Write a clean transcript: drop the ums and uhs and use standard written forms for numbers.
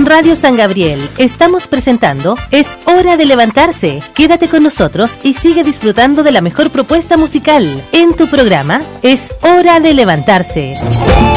Radio San Gabriel estamos presentando Es Hora de Levantarse. Quédate con nosotros y sigue disfrutando de la mejor propuesta musical en tu programa Es Hora de Levantarse.